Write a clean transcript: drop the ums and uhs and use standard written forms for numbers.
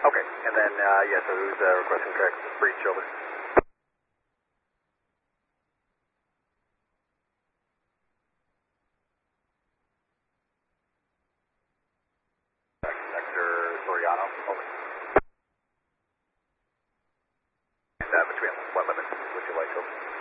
Okay, and then, yeah, so who's requesting correct breach over? Dr. Soriano, over. Between what limits would you like over?